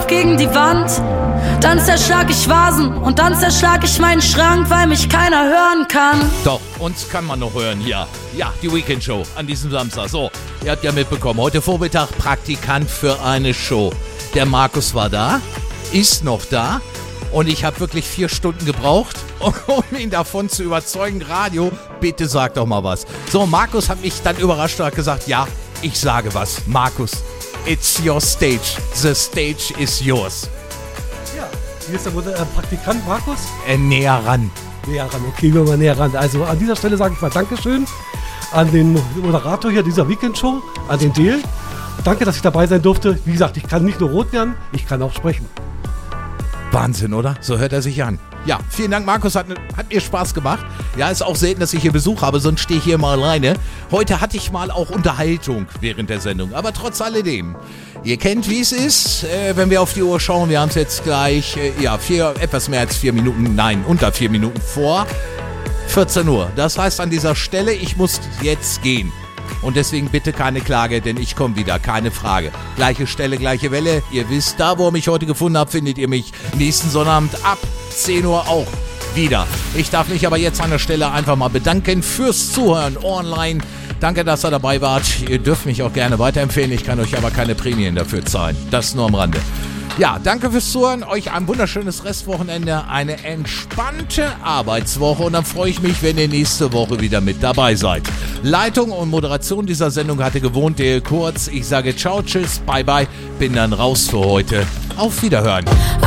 Kopf gegen die Wand. Dann zerschlag ich Vasen und dann zerschlag ich meinen Schrank, weil mich keiner hören kann. Doch, uns kann man noch hören hier. Ja, die Weekend Show an diesem Samstag. So, ihr habt ja mitbekommen, heute Vormittag Praktikant für eine Show. Der Markus war da, ist noch da und ich habe wirklich 4 Stunden gebraucht, um ihn davon zu überzeugen. Radio, bitte sag doch mal was. So, Markus hat mich dann überrascht und hat gesagt, ja, ich sage was. Markus, it's your stage. The stage is yours. Ja, hier ist der Praktikant Markus. Näher ran. Näher ran, okay, wir mal näher ran. Also an dieser Stelle sage ich mal Dankeschön an den Moderator hier dieser Weekend-Show, an den Deel. Danke, dass ich dabei sein durfte. Wie gesagt, ich kann nicht nur rot werden, ich kann auch sprechen. Wahnsinn, oder? So hört er sich an. Ja, vielen Dank, Markus, hat mir Spaß gemacht. Ja, ist auch selten, dass ich hier Besuch habe, sonst stehe ich hier mal alleine. Heute hatte ich mal auch Unterhaltung während der Sendung, aber trotz alledem. Ihr kennt, wie es ist, wenn wir auf die Uhr schauen. Wir haben es jetzt gleich, etwas mehr als 4 Minuten, nein, unter 4 Minuten vor 14 Uhr. Das heißt an dieser Stelle, ich muss jetzt gehen. Und deswegen bitte keine Klage, denn ich komme wieder, keine Frage. Gleiche Stelle, gleiche Welle. Ihr wisst, da wo ihr mich heute gefunden habt, findet ihr mich nächsten Sonnabend ab 10 Uhr auch wieder. Ich darf mich aber jetzt an der Stelle einfach mal bedanken fürs Zuhören online. Danke, dass ihr dabei wart. Ihr dürft mich auch gerne weiterempfehlen. Ich kann euch aber keine Prämien dafür zahlen. Das nur am Rande. Ja, danke fürs Zuhören. Euch ein wunderschönes Restwochenende, eine entspannte Arbeitswoche und dann freue ich mich, wenn ihr nächste Woche wieder mit dabei seid. Leitung und Moderation dieser Sendung hatte gewohnt Deel Kurz. Ich sage ciao, tschüss, bye bye, bin dann raus für heute. Auf Wiederhören.